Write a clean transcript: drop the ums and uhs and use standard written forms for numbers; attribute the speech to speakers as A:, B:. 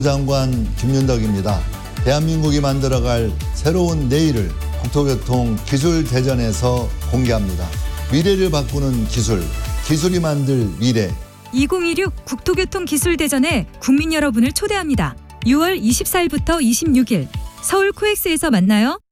A: 장관 김윤덕입니다. 대한민국이 만들어갈 새로운 내일을 국토교통 기술대전에서 공개합니다. 미래를 바꾸는 기술, 기술이 만들 미래.
B: 2026 국토교통기술대전에 국민 여러분을 초대합니다. 6월 24일부터 26일 서울 코엑스에서 만나요.